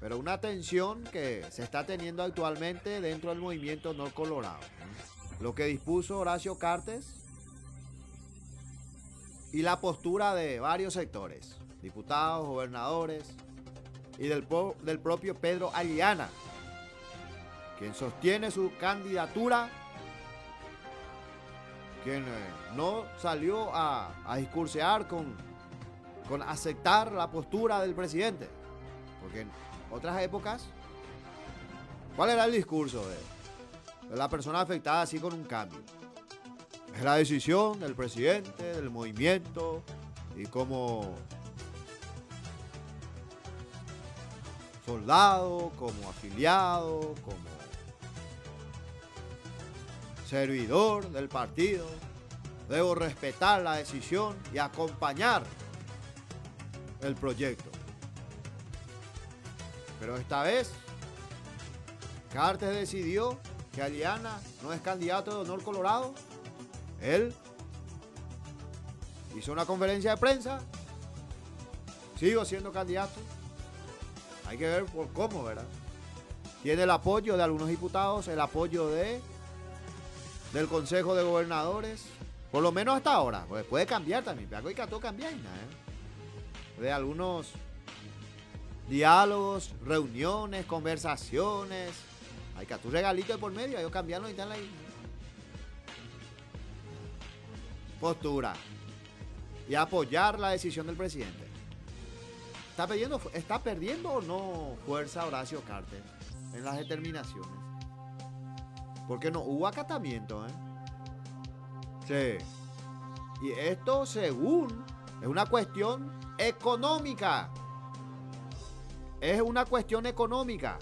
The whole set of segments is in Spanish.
pero una tensión que se está teniendo actualmente dentro del movimiento No Colorado. Lo que dispuso Horacio Cartes y la postura de varios sectores, diputados, gobernadores y del propio Pedro Aliana, quien sostiene su candidatura, quien no salió a discursear con aceptar la postura del presidente. Porque en otras épocas, ¿cuál era el discurso de la persona afectada así con un cambio? Es la decisión del presidente, del movimiento, y como soldado, como afiliado, como servidor del partido, debo respetar la decisión y acompañar el proyecto. Pero esta vez, Cartes decidió que Aliana no es candidato de Honor Colorado. Él hizo una conferencia de prensa. Sigo siendo candidato. Hay que ver por cómo, ¿verdad? Tiene el apoyo de algunos diputados, el apoyo del Consejo de Gobernadores, por lo menos hasta ahora, pues puede cambiar también, pero hay que todo cambiar, de algunos diálogos, reuniones, conversaciones, hay que tu regalito de por medio, hay que cambiarlo y tal ahí. Postura y apoyar la decisión del presidente. ¿Está perdiendo o no fuerza Horacio Cartes en las determinaciones? Porque no hubo acatamiento, Sí. Y esto, según, es una cuestión económica. Es una cuestión económica.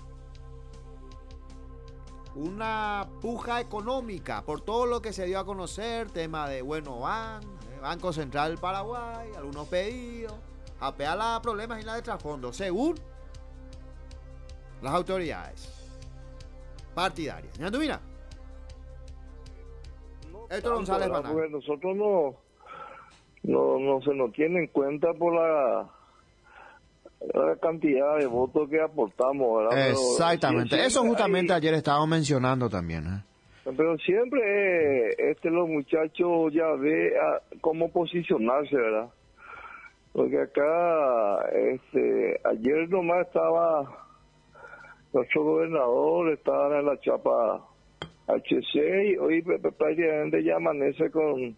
Una puja económica por todo lo que se dio a conocer, tema de Banco Central del Paraguay, algunos pedidos, apea los problemas y la de trasfondo, según las autoridades partidarias. ¿Ya mira? Héctor González Banal. Porque nosotros no se nos tiene en cuenta por la cantidad de votos que aportamos, ¿verdad? Exactamente, pero, eso justamente ayer estábamos mencionando también, Pero siempre los muchachos ya ve cómo posicionarse, ¿verdad? Porque acá ayer nomás estaba nuestro gobernador, estaba en la chapa HC y hoy prácticamente ya amanece con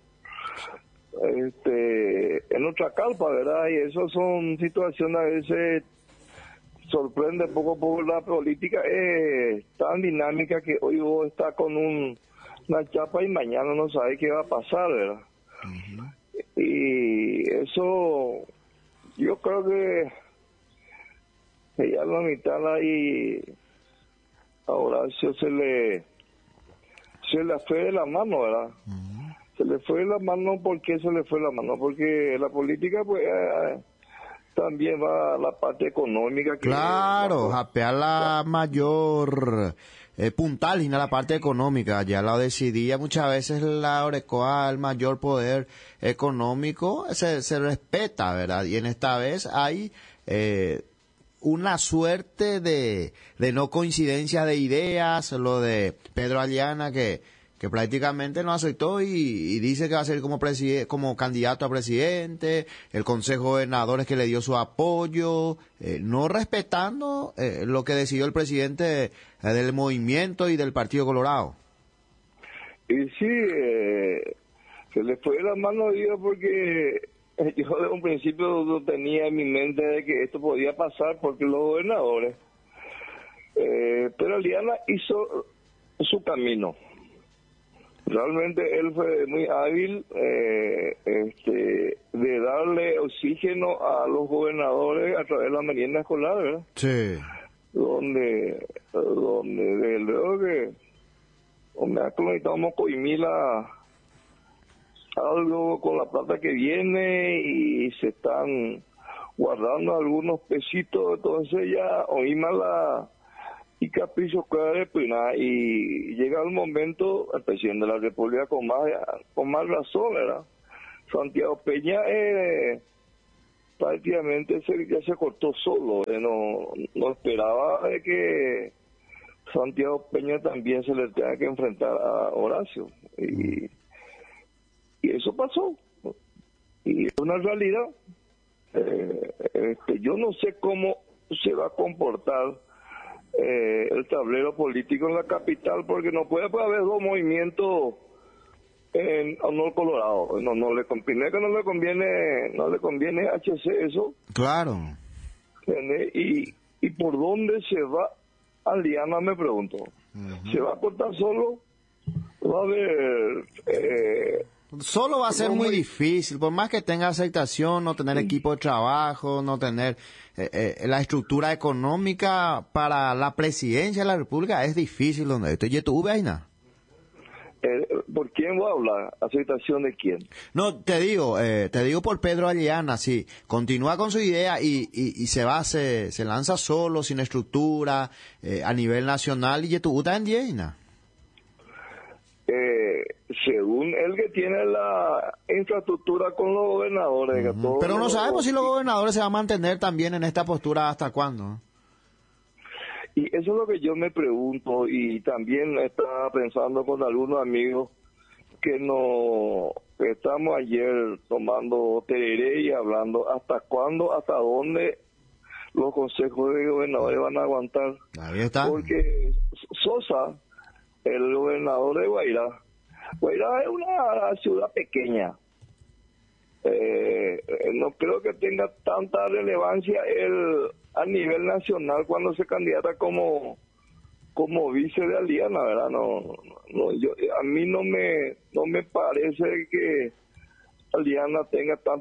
en otra carpa, ¿verdad? Y eso son situaciones a veces sorprende poco a poco. La política es tan dinámica que hoy vos estás con una chapa y mañana no sabes qué va a pasar, ¿verdad? Uh-huh. Y eso yo creo que ya la mitad ahí a Horacio se le fue de la mano, ¿verdad? Uh-huh. Se le fue de la mano. ¿Por qué se le fue de la mano? Porque la política pues también va a la parte económica. Claro, japea la mayor puntal y no la parte económica. Ya lo decidía muchas veces la Orecoa, el mayor poder económico se respeta, ¿verdad? Y en esta vez hay una suerte de no coincidencia de ideas, lo de Pedro Aliana que prácticamente no aceptó y dice que va a ser como candidato a presidente, el Consejo de Gobernadores que le dio su apoyo, no respetando lo que decidió el presidente del movimiento y del Partido Colorado. Y sí, se le fue la mano a Dios porque yo de un principio no tenía en mi mente de que esto podía pasar porque los gobernadores, pero Aliana hizo su camino. Realmente él fue muy hábil de darle oxígeno a los gobernadores a través de la merienda escolar, ¿verdad? Sí. Donde desde luego que necesitamos coimila algo con la plata que viene y se están guardando algunos pesitos, entonces ya oímos y capricho y llega el momento el presidente de la República con más razón, ¿verdad? Santiago Peña prácticamente ya se cortó solo. No esperaba de que Santiago Peña también se le tenga que enfrentar a Horacio. Y eso pasó. Y es una realidad. Yo no sé cómo se va a comportar el tablero político en la capital, porque no puede haber dos movimientos en Honor Colorado. No le conviene, no le conviene a HC eso. Claro. Y por dónde se va Aliana, me pregunto. ¿Se va a cortar solo? Va a haber solo va a ser muy difícil, por más que tenga aceptación, no tener equipo de trabajo, no tener la estructura económica para la presidencia de la República, es difícil donde estoy. ¿Y tú, Vaina? ¿Por quién voy a hablar? ¿Aceptación de quién? No, te digo por Pedro Aliana, si continúa con su idea y se lanza solo, sin estructura, a nivel nacional, y tú estás en Diena. Según él, que tiene la infraestructura con los gobernadores. Pero no sabemos si los gobernadores se van a mantener también en esta postura hasta cuándo. Y eso es lo que yo me pregunto, y también estaba pensando con algunos amigos que estamos ayer tomando tereré y hablando hasta cuándo, hasta dónde los consejos de gobernadores van a aguantar. Ahí está. Porque Sosa, el gobernador de Guairá es una ciudad pequeña. No creo que tenga tanta relevancia a nivel nacional cuando se candidata como vice de Aliana, ¿verdad? A mí no me parece que Aliana tenga tanta